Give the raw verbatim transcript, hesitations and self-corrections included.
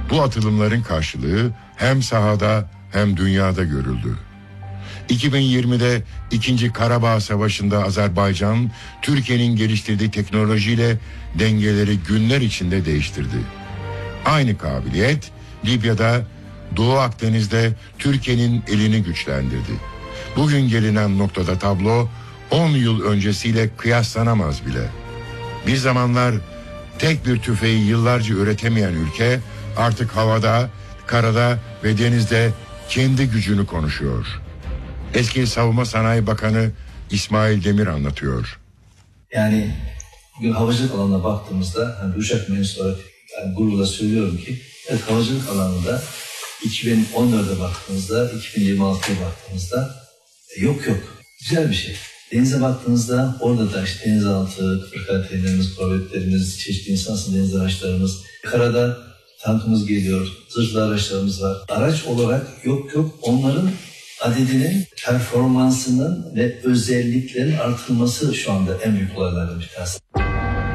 Bu atılımların karşılığı hem sahada hem dünyada görüldü. iki bin yirmide ikinci. Karabağ Savaşı'nda Azerbaycan, Türkiye'nin geliştirdiği teknolojiyle dengeleri günler içinde değiştirdi. Aynı kabiliyet Libya'da, Doğu Akdeniz'de Türkiye'nin elini güçlendirdi. Bugün gelinen noktada tablo on yıl öncesiyle kıyaslanamaz bile. Bir zamanlar tek bir tüfeği yıllarca üretemeyen ülke artık havada, karada ve denizde kendi gücünü konuşuyor. Eski Savunma Sanayi Bakanı İsmail Demir anlatıyor. Yani bugün havacılık alanına baktığımızda, hani uçak mühendisi olarak yani gururla söylüyorum ki, evet, havacılık alanında iki bin on dörde baktığımızda, iki bin yirmi altıya baktığımızda e, yok yok. Güzel bir şey. Denize baktığınızda orada da işte denizaltı, fırkateynlerimiz, korvetlerimiz, çeşitli insansız deniz araçlarımız, karada tankımız geliyor, zırhlı araçlarımız var. Araç olarak yok yok, onların adedinin, performansının ve özelliklerin artırılması şu anda en büyük olaylardan bir tanesi.